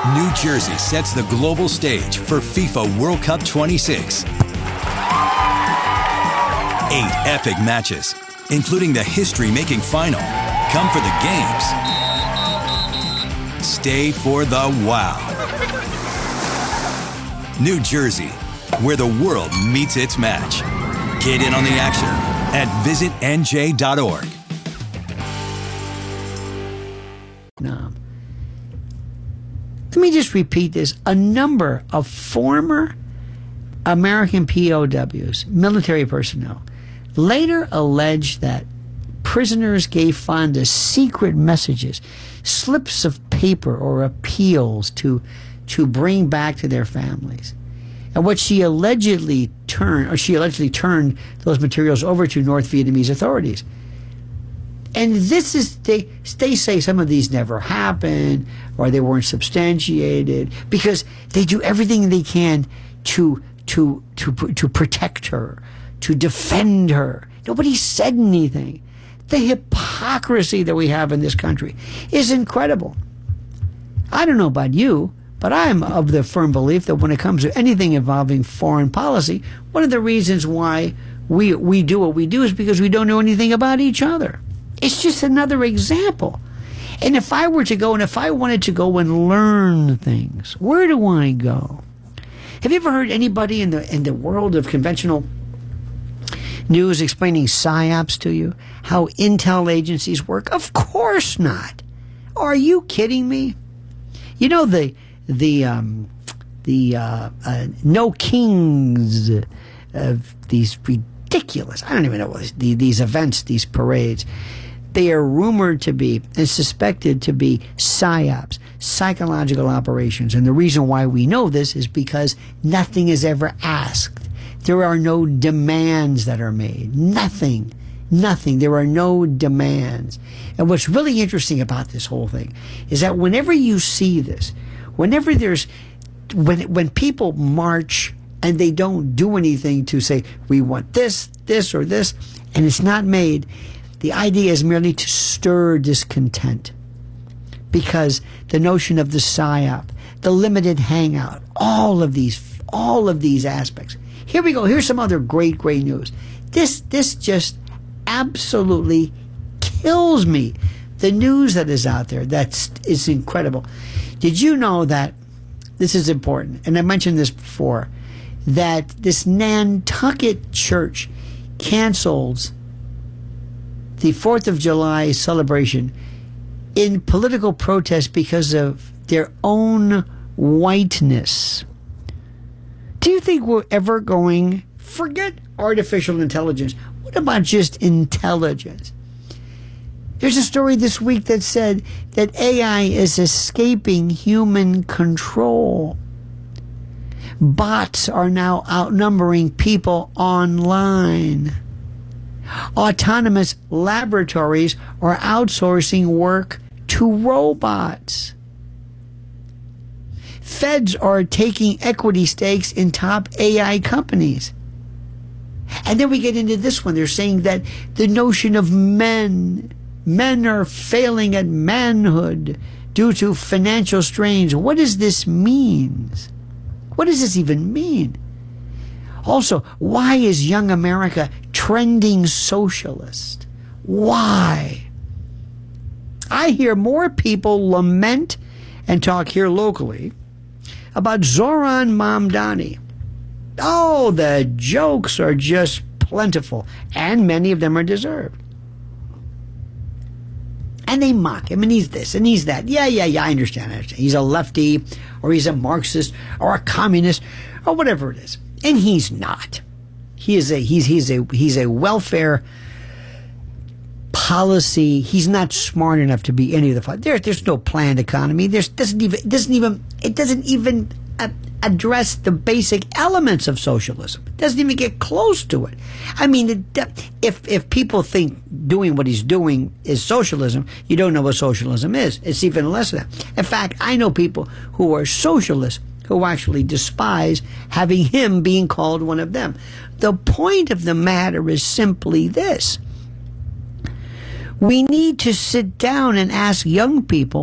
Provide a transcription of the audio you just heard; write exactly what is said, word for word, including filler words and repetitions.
New Jersey sets the global stage for FIFA World Cup twenty-six. Eight epic matches, including the history-making final, come for the games. Stay for the wow. New Jersey, where the world meets its match. Get in on the action at visit N J dot org. No. Let me just repeat this. A number of former American P O Ws, military personnel, later alleged that prisoners gave Fonda secret messages, slips of paper or appeals to, to bring back to their families. And what she allegedly turned, or she allegedly turned those materials over to North Vietnamese authorities. And this is, they, they say some of these never happened, or they weren't substantiated, because they do everything they can to, to, to, to protect her, to defend her. Nobody said anything. The hypocrisy that we have in this country is incredible. I don't know about you, but I'm of the firm belief that when it comes to anything involving foreign policy, one of the reasons why we, we do what we do is because we don't know anything about each other. It's just another example. And if I were to go, and if I wanted to go and learn things, where do I go? Have you ever heard anybody in the in the world of conventional news explaining psyops to you? How intel agencies work? Of course not. Are you kidding me? You know the the um, the uh, uh, no kings of these ridiculous, I don't even know what these, these events, these parades. They are rumored to be and suspected to be psyops, psychological operations. And the reason why we know this is because nothing is ever asked. There are no demands that are made. Nothing. Nothing. There are no demands. And what's really interesting about this whole thing is that whenever you see this, whenever there's, when, when people march and they don't do anything to say, we want this, this, or this, and it's not made, the idea is merely to stir discontent, because the notion of the psyop, the limited hangout, all of these, all of these aspects. Here we go. Here's some other great, great news. This, this just absolutely kills me. The news that is out there, that's is incredible. Did you know that, this is important, and I mentioned this before, that this Nantucket church cancels the fourth of July celebration in political protest because of their own whiteness? Do you think we're ever going, forget artificial intelligence, what about just intelligence? There's a story this week that said that A I is escaping human control. Bots are now outnumbering people online. Autonomous laboratories are outsourcing work to robots. Feds are taking equity stakes in top A I companies. And then we get into this one. They're saying that the notion of men, men are failing at manhood due to financial strains. What does this mean? What does this even mean? Also, why is young America trending socialist? Why? I hear more people lament and talk here locally about Zoran Mamdani. Oh, the jokes are just plentiful, and many of them are deserved. And they mock him, and he's this, and he's that. Yeah, yeah, yeah, I understand, I understand. He's a lefty, or he's a Marxist, or a communist, or whatever it is. And he's not. He is a he's he's a he's a welfare policy. He's not smart enough to be any of the. There, there's no planned economy. There's doesn't even it doesn't even it doesn't even uh, address the basic elements of socialism. It doesn't even get close to it. I mean, it, if if people think doing what he's doing is socialism, you don't know what socialism is. It's even less than that. In fact, I know people who are socialists who actually despise having him being called one of them. The point of the matter is simply this. We need to sit down and ask young people